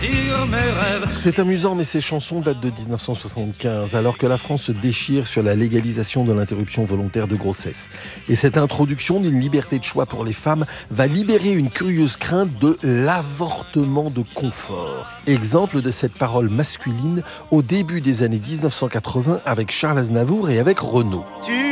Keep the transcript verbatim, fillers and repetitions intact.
sur mes rêves. C'est amusant, mais ces chansons datent de dix-neuf cent soixante-quinze, alors que la France se déchire sur la légalisation de l'interruption volontaire de grossesse. Et cette introduction d'une liberté de choix pour les femmes va libérer une curieuse crainte de l'avortement de confort. Exemple de cette parole masculine au début des années dix-neuf cent quatre-vingts avec Charles Aznavour et avec Renaud. Tu